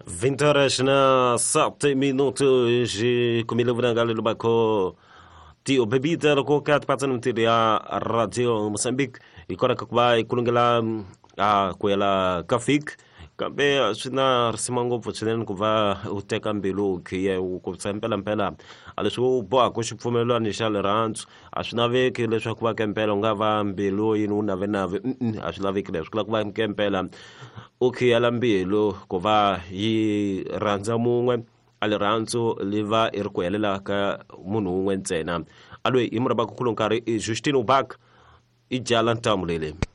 20 horas na 7 minutos kumila vunangalo lubako tio bebida loko kat patan mtiria radio Mozambique ikora kakba ikulungela kwela kafik kambe sina rsimango pfutsenen kuva uteka mbilu kiye ukutsempela mpela aleswo bo akushipfumelo anishal rants ashinaveki leswaku va kempela ungava mbilu yini unavenave ashinaveki leswo kula kuva kempela ukhiyala mbilu kuva yi rhandza mun'we alirhandzu liva iri ku helela ka munhu un'we ntsena alwe hi muraba ku khulunkarhi Justine Ubak ijala ntamu lele